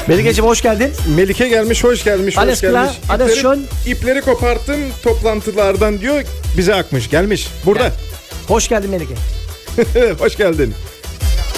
Melike'ciğim hoş geldin. Melike gelmiş, hoş gelmiş, Alles hoş gelmiş. klar, alles schön. İpleri koparttım toplantılardan diyor, bize akmış, gelmiş. Burada. Hoş geldin Melike. Hoş geldin.